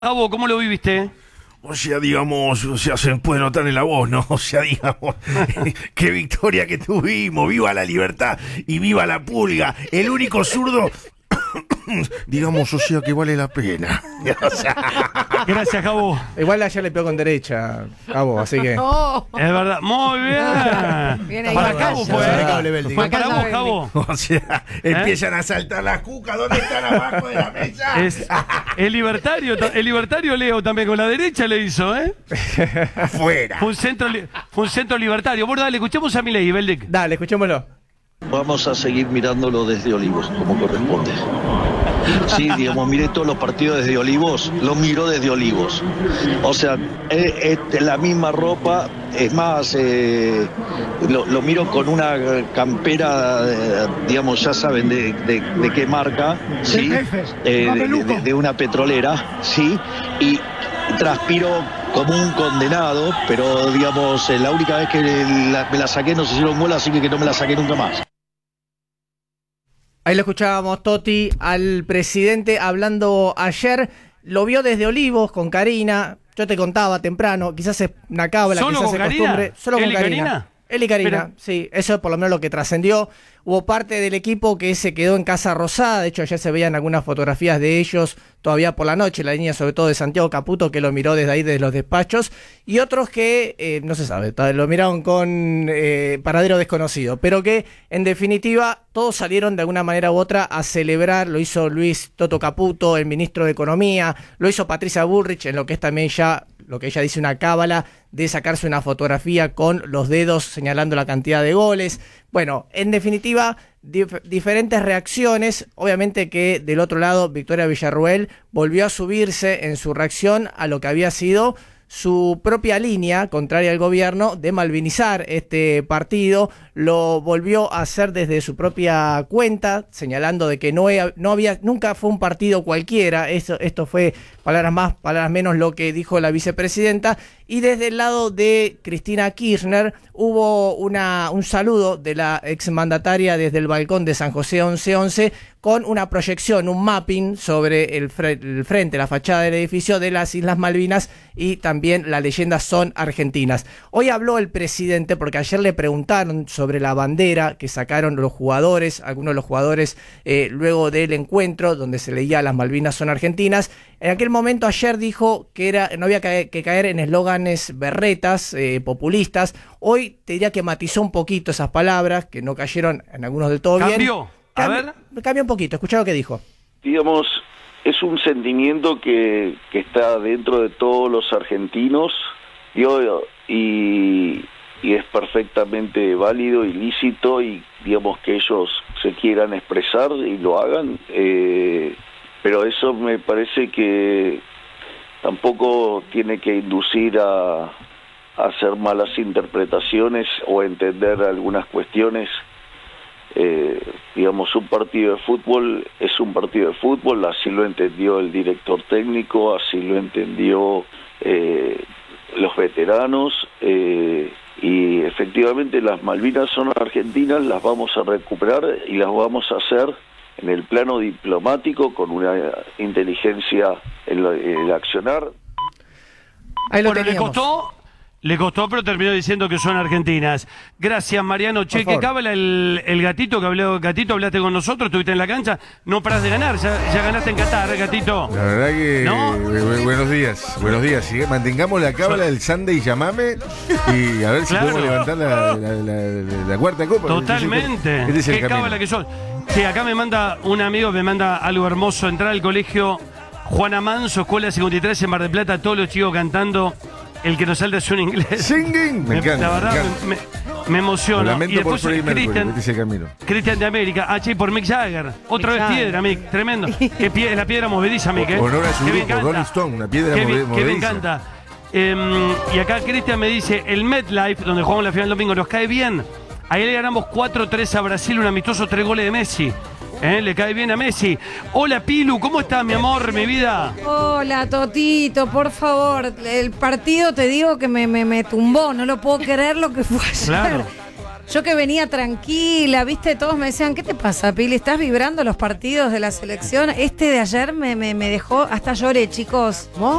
Gabo, ¿cómo lo viviste? O sea, digamos, se puede notar en la voz, ¿no? O sea, digamos, qué victoria que tuvimos, viva la libertad y viva la pulga, el único zurdo, digamos, o sea, que vale la pena. O sea, Gracias, Gabo. Igual ayer le pegó con derecha, Cabo, así que. Oh, Es verdad, muy bien. Bien ahí, Para Gabo. Cabo fue. Fue para Acá vos, ya Gabo. o sea, empiezan a saltar las cucas, ¿dónde están abajo de la mesa? Es el libertario Leo también con la derecha le hizo, ¿eh? Afuera. Fue un centro libertario. Bueno, dale, escuchemos a Milei, Beldic. Dale, escuchémoslo. Vamos a seguir mirándolo desde Olivos, como corresponde. Sí, digamos, miré todos los partidos desde Olivos, lo miro desde Olivos. O sea, es la misma ropa, es más, lo miro con una campera, digamos, ya saben de qué marca, ¿sí? De una petrolera, ¿sí? Y transpiro como un condenado, pero digamos, la única vez que me la saqué nos hicieron gol, así que no me la saqué nunca más. Ahí lo escuchábamos, Toti, al presidente hablando ayer. Lo vio desde Olivos con Karina. Yo te contaba temprano, quizás es una cábala, ¿Solo quizás con es costumbre. Karina? Solo con ¿Él y Karina. Karina? Él y Karina, Pero... sí, eso es por lo menos lo que trascendió. Hubo parte del equipo que se quedó en Casa Rosada, de hecho ayer se veían algunas fotografías de ellos todavía por la noche, la línea sobre todo de Santiago Caputo, que lo miró desde ahí, desde los despachos, y otros que, no se sabe, lo miraron con paradero desconocido, pero que en definitiva todos salieron de alguna manera u otra a celebrar. Lo hizo Luis Toto Caputo, el ministro de Economía, lo hizo Patricia Bullrich, en lo que es también ya, lo que ella dice, una cábala de sacarse una fotografía con los dedos señalando la cantidad de goles. Bueno, en definitiva, diferentes reacciones. Obviamente que del otro lado, Victoria Villarruel volvió a subirse en su reacción a lo que había sido su propia línea contraria al gobierno de malvinizar este partido. Lo volvió a hacer desde su propia cuenta, señalando de que nunca fue un partido cualquiera. Esto fue palabras más, palabras menos lo que dijo la vicepresidenta. Y desde el lado de Cristina Kirchner hubo un saludo de la exmandataria desde el balcón de San José 1111 con una proyección, un mapping sobre el frente, la fachada del edificio de las Islas Malvinas, y también la leyenda Son Argentinas. Hoy habló el presidente porque ayer le preguntaron sobre la bandera que sacaron los jugadores, algunos de los jugadores luego del encuentro donde se leía Las Malvinas Son Argentinas. En aquel momento ayer dijo que no había que caer en eslóganes berretas, populistas. Hoy te diría que matizó un poquito esas palabras, que no cayeron en algunos del todo bien. ¿Cambió? A ver. Cambia un poquito, escuchá lo que dijo. Digamos, es un sentimiento que está dentro de todos los argentinos y es perfectamente válido y lícito, y digamos que ellos se quieran expresar y lo hagan, pero eso me parece que tampoco tiene que inducir a hacer malas interpretaciones o entender algunas cuestiones. Digamos, un partido de fútbol es un partido de fútbol, así lo entendió el director técnico, así lo entendió los veteranos, y efectivamente las Malvinas son argentinas, las vamos a recuperar y las vamos a hacer en el plano diplomático con una inteligencia en el accionar. Ahí lo Bueno, teníamos. le costó, pero terminó diciendo que son argentinas. Gracias, Mariano. Che, que cábala el gatito que habló. Gatito, hablaste con nosotros, estuviste en la cancha, no parás de ganar, ya ganaste en Qatar, gatito. La verdad que ¿No? buenos días. Sí, mantengamos la cábala del Sunday Llamame y a ver si Claro. podemos levantar la cuarta copa. Totalmente. Este es el Qué camino. cábala que son. Sí, acá me manda un amigo, me manda algo hermoso. Entrar al colegio Juana Manso, Escuela 53 en Mar del Plata, todos los chicos cantando El que nos salta es un inglés. Singing. Me encanta. La verdad, me emociona. Lo lamento Y después por Freddie Mercury, Cristian, ese camino. Cristian de América. Che, por Mick Jagger. Otra vez Jagger. piedra, Mick. Tremendo. Es la piedra movediza, Mick. Honor a su Que me grupo, encanta. Rolling Stone, una piedra Que me movediza. encanta. Y acá Cristian me dice, el MetLife, donde jugamos la final el domingo, nos cae bien. Ahí le ganamos 4-3 a Brasil, un amistoso, 3 goles de Messi. Le cae bien a Messi. Hola, Pilu, ¿cómo estás, mi amor, mi vida? Hola, Totito, por favor. El partido, te digo que me tumbó. No lo puedo creer lo que fue ayer. Claro. Yo que venía tranquila, viste, todos me decían, ¿qué te pasa, Pili? ¿Estás vibrando los partidos de la selección? Este de ayer me dejó, hasta lloré, chicos.